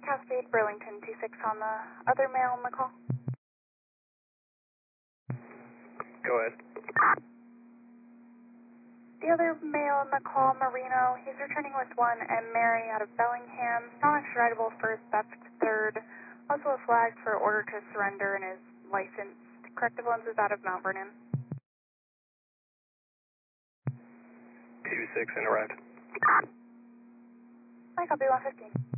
Cascade, Burlington 26 on the other male on the call. Go ahead. The other male on the call, Marino, he's returning with 1M Mary out of Bellingham, non-extraditable first, theft third, also a flag for order to surrender and his licensed corrective lenses out of Mount Vernon. 2-6 and arrived. I copy 115.